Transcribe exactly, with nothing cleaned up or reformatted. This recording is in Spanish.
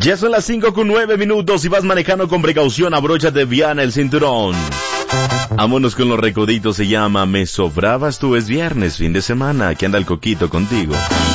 Ya son las cinco con nueve minutos y vas manejando con precaución, abróchate bien el cinturón. Vámonos con los recoditos, se llama Me Sobrabas Tú, es viernes, fin de semana, aquí anda el Coquito contigo.